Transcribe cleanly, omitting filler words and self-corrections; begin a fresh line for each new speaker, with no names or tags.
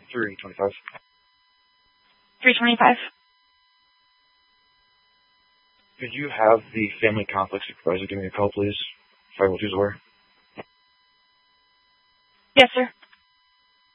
325.
325.
Could you have the family conflict supervisor give me a call, please? 502's where?
Yes, sir.